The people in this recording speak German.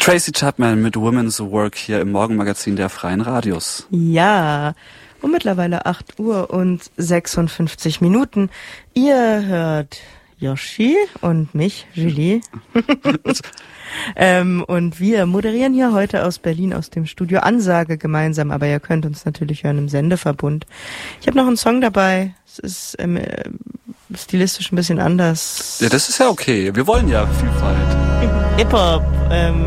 Tracy Chapman mit Women's Work hier im Morgenmagazin der Freien Radios. Ja, und mittlerweile 8 Uhr und 56 Minuten. Ihr hört Yoshi und mich, Julie. Und wir moderieren hier heute aus Berlin aus dem Studio Ansage gemeinsam, aber ihr könnt uns natürlich hören im Sendeverbund. Ich habe noch einen Song dabei. Es ist stilistisch ein bisschen anders. Ja, das ist ja okay. Wir wollen ja Vielfalt. Hip-Hop.